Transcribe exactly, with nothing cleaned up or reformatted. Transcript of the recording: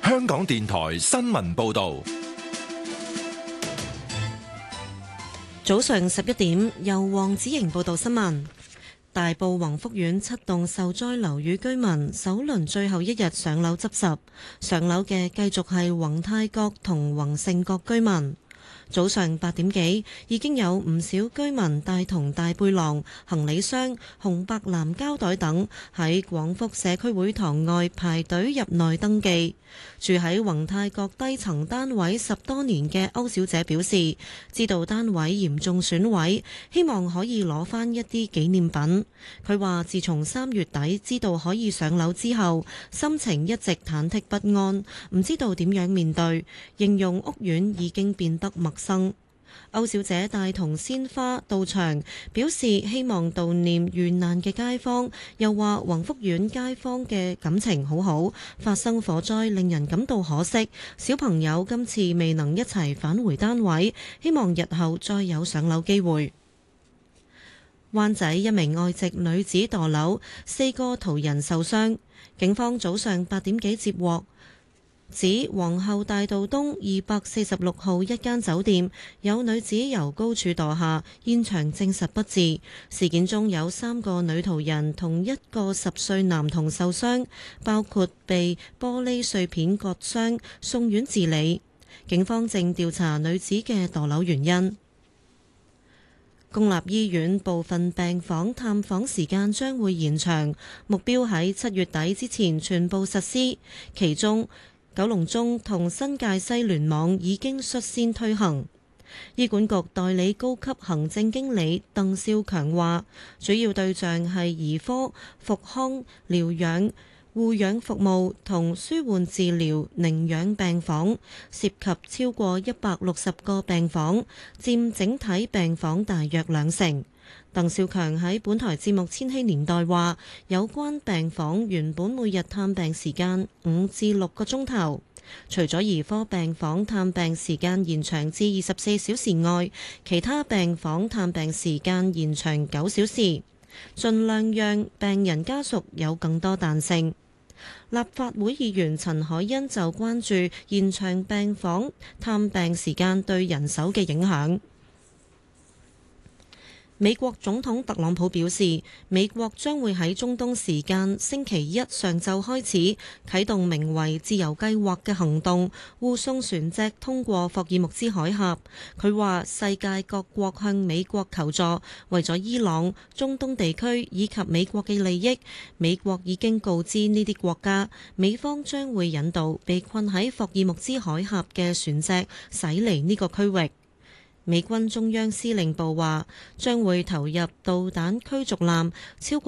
香港電台新聞報道。 早上十一點，由黃子瑩報道新聞。大埔宏福苑七棟受災樓宇居民首輪最後一日上樓執拾，上樓嘅繼續係宏泰閣同宏盛閣居民。早上八點幾，已經有唔少居民帶同大背囊、行李箱、紅白藍膠袋等喺廣福社區會堂外排隊入內登記。住喺宏泰閣低層單位十多年嘅歐小姐表示，知道單位嚴重損毀，希望可以攞返一啲紀念品。佢話自從三月底知道可以上樓之後，心情一直忐忑不安，唔知道點樣面對，形容屋苑已經變得陌生。歐小姐帶同鮮花到場，表示希望悼念遇難嘅街坊，又話宏福苑街坊嘅感情好好，發生火災令人感到可惜，小朋友今次未能一齊返回單位，希望日後再有上樓機會。灣仔一名外籍女子墮樓，四個途人受傷，警方早上八點幾接獲，指皇后大道東二百四十六號一間酒店有女子由高處墮下，現場證實不治。事件中有三個女途人同一個十歲男童受傷，包括被玻璃碎片割傷，送院治理。警方正調查女子嘅墮樓原因。公立醫院部分病房探訪時間將會延長，目標喺七月底之前全部實施。其中九龍中同新界西聯網已經率先推行。醫管局代理高級行政經理鄧少強話，主要對象係兒科、復康、療養、護養服務同舒緩治療寧養病房，涉及超過一百六十個病房，佔整體病房大約兩成。鄧少強喺本台節目《千禧年代》話，有關病房原本每日探病時間五至六個鐘頭，除咗兒科病房探病時間延長至二十四小時外，其他病房探病時間延長九小時，盡量讓病人家屬有更多彈性。立法會議員陳凱欣就關注延長病房探病時間對人手嘅影響。美國總統特朗普表示，美國將會喺中東時間星期一上晝開始啟動名為自由計劃嘅行動，護送船隻通過霍爾木茲海峽。佢話世界各國向美國求助，為咗伊朗、中東地區以及美國嘅利益，美國已經告知呢啲國家，美方將會引導被困喺霍爾木茲海峽嘅船隻駛離呢個區域。美軍中央司令部話將會投入導彈驅逐艦超過